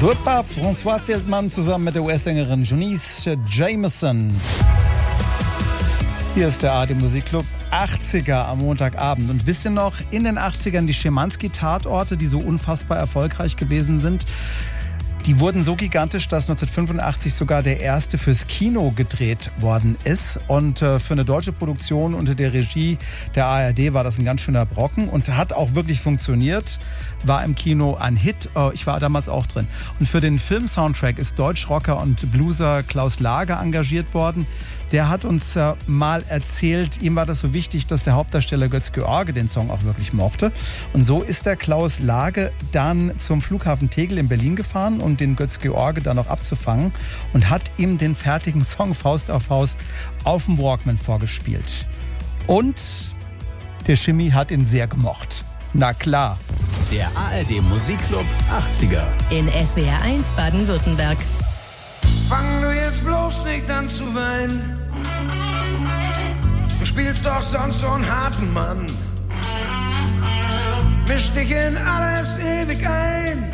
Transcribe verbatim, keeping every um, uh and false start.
Joué par François Feldman zusammen mit der U S-Sängerin Junice Jameson. Hier ist der A R D Musikclub achtziger am Montagabend. Und wisst ihr noch, in den achtzigern die Schimanski-Tatorte, die so unfassbar erfolgreich gewesen sind, die wurden so gigantisch, dass neunzehnhundertfünfundachtzig sogar der erste fürs Kino gedreht worden ist. Und äh, für eine deutsche Produktion unter der Regie der A R D war das ein ganz schöner Brocken und hat auch wirklich funktioniert. War im Kino ein Hit. Äh, ich war damals auch drin. Und für den Film-Soundtrack ist Deutschrocker und Blueser Klaus Lager engagiert worden. Der hat uns äh, mal erzählt, ihm war das so wichtig, dass der Hauptdarsteller Götz-George den Song auch wirklich mochte. Und so ist der Klaus Lager dann zum Flughafen Tegel in Berlin gefahren, um den Götz-George dann noch abzufangen und hat ihm den fertigen Song Faust auf Faust auf dem Walkman vorgespielt. Und der Schimmi hat ihn sehr gemocht. Na klar. Der A R D Musikclub achtziger. In S W R eins Baden-Württemberg. Fang du jetzt bloß nicht an zu weinen. Du spielst doch sonst so einen harten Mann. Misch dich in alles ewig ein.